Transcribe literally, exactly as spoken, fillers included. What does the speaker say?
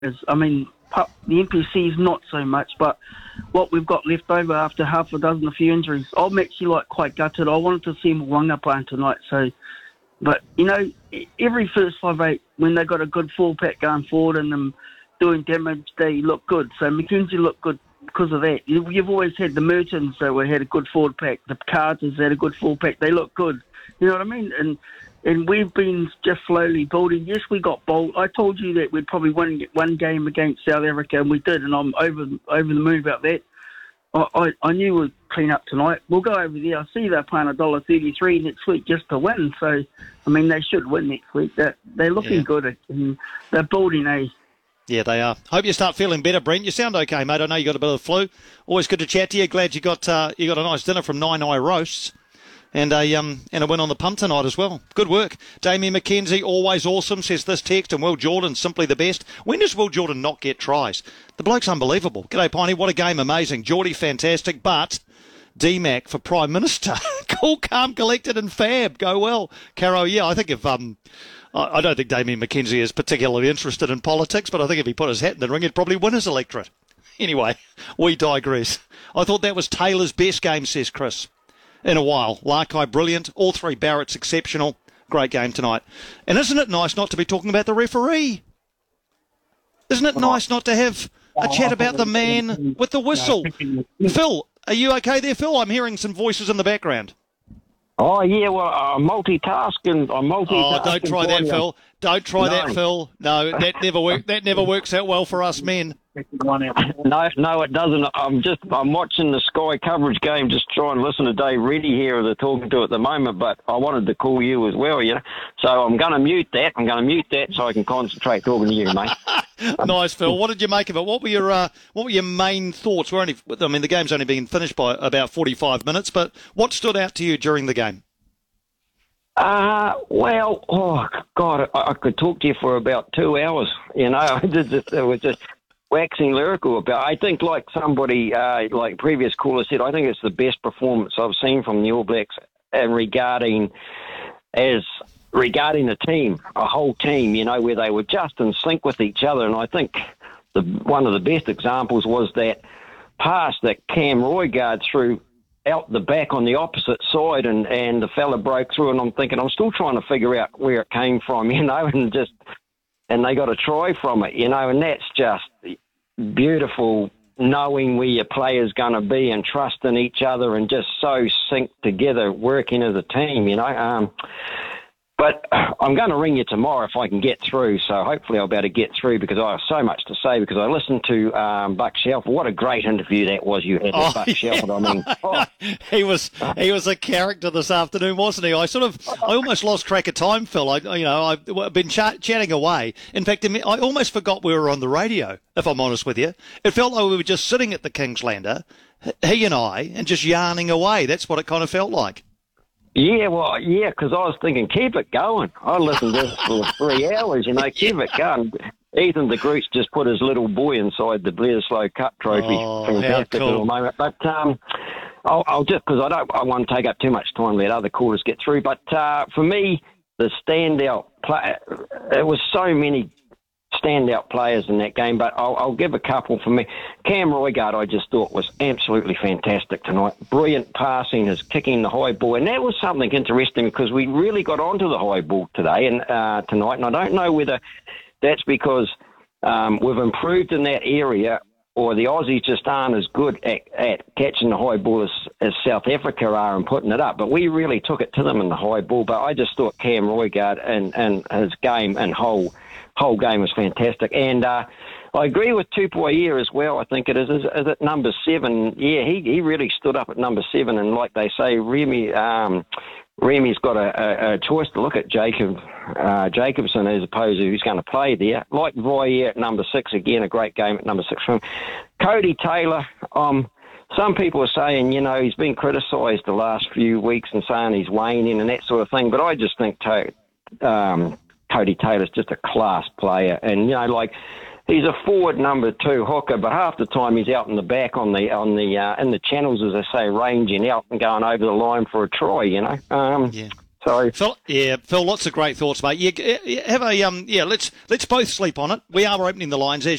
I mean, the N P C's not so much, but what we've got left over after half a dozen, a few injuries, I'm actually like quite gutted. I wanted to see Mwanga playing tonight, so. But, you know, every first five eight, when they got a good full pack going forward and them doing damage, they look good. So Mackenzie looked good because of that. You, you've always had the Mertons that were, had a good forward pack. The Carters had a good full pack. They look good. You know what I mean? And and we've been just slowly building. Yes, we got bold. I told you that we'd probably win one game against South Africa, and we did, and I'm over over the moon about that. I, I, I knew we'd clean up tonight. We'll go over there. I see they're paying one dollar thirty-three next week just to win. So, I mean, they should win next week. They're, they're looking yeah. good. And they're building, eh? Yeah, they are. Hope you start feeling better, Brent. You sound okay, mate. I know you got a bit of the flu. Always good to chat to you. Glad you got uh, you got a nice dinner from Nine Eye Roasts. And a um and a win on the pump tonight as well. Good work. Damien McKenzie, always awesome, says this text, and Will Jordan, simply the best. When does Will Jordan not get tries? The bloke's unbelievable. G'day, Piney. What a game. Amazing. Geordie, fantastic. But D Mac for Prime Minister. Cool, calm, collected, and fab. Go well. Caro, yeah, I think if... um, I, I don't think Damien McKenzie is particularly interested in politics, but I think if he put his hat in the ring, he'd probably win his electorate. Anyway, we digress. I thought that was Taylor's best game, says Chris. In a while. Larkai, brilliant. All three Barrett's exceptional. Great game tonight. And isn't it nice not to be talking about the referee? Isn't it nice not to have a chat about the man with the whistle? Phil, are you okay there, Phil? I'm hearing some voices in the background. Oh, yeah, well, I'm multitasking. I'm multitasking. Oh, don't try that, Phil. Don't try no. that, Phil. No, that never work. That never works out well for us men. No, no, it doesn't. I'm just, I'm watching the Sky coverage game, just trying to listen to Dave Reddy here, they're talking to at the moment, but I wanted to call you as well, you know. So I'm going to mute that. I'm going to mute that so I can concentrate talking to you, mate. Nice, Phil. What did you make of it? What were your, uh, what were your main thoughts? We're only, I mean, the game's only been finished by about forty-five minutes, but what stood out to you during the game? Uh, well, oh, God, I, I could talk to you for about two hours, you know. It was just waxing lyrical about. I think, like somebody, uh, like previous caller said, I think it's the best performance I've seen from the All Blacks, and regarding as regarding the team, a whole team, you know, where they were just in sync with each other. And I think the one of the best examples was that pass that Cam Roigard threw out the back on the opposite side, and, and the fella broke through, and I'm thinking, I'm still trying to figure out where it came from, you know, and just, and they got a try from it, you know, and that's just beautiful, knowing where your player's going to be and trusting each other and just so synced together, working as a team, you know. Um, But I'm going to ring you tomorrow if I can get through, so hopefully I'll be able to get through because I have so much to say because I listened to um, Buck Shelford. What a great interview that was you had with oh, Buck yeah. Shelford. I mean, oh. he was he was a character this afternoon, wasn't he? I sort of, I almost lost track of time, Phil. I, you know, I've been ch- chatting away. In fact, I almost forgot we were on the radio, if I'm honest with you. It felt like we were just sitting at the Kingslander, he and I, and just yarning away. That's what it kind of felt like. Yeah, well, yeah, because I was thinking, keep it going. I listened to this for three hours, you know, keep it going. Ethan de Groot's just put his little boy inside the Bledisloe Cup trophy. Oh, Fantastic how cool. little moment. But um, I'll, I'll just, because I don't I want to take up too much time, let other callers get through. But uh, for me, the standout play, it was so many standout players in that game, but I'll, I'll give a couple for me. Cam Roigard, I just thought was absolutely fantastic tonight. Brilliant passing, his kicking the high ball, and that was something interesting because we really got onto the high ball today and uh, tonight, and I don't know whether that's because um, we've improved in that area or the Aussies just aren't as good at, at catching the high ball as, as South Africa are and putting it up, but we really took it to them in the high ball. But I just thought Cam Roigard and, and his game and whole whole game was fantastic. And uh, I agree with Tupuai as well. I think it is. Is, is it number seven? Yeah, he, he really stood up at number seven. And like they say, Remy, um, Remy's got a, a, a choice to look at Jacob uh, Jacobson as opposed to who's going to play there. Like Voyer at number six, again, a great game at number six for him. Cody Taylor, um, some people are saying, you know, he's been criticised the last few weeks and saying he's waning and that sort of thing. But I just think to, um, Cody Taylor's just a class player, and you know, like he's a forward number two hooker, but half the time he's out in the back on the on the uh, in the channels, as I say, ranging out and going over the line for a try. You know, um, yeah. So, Phil, yeah, Phil, lots of great thoughts, mate. You, you have a um, yeah. Let's let's both sleep on it. We are opening the lines as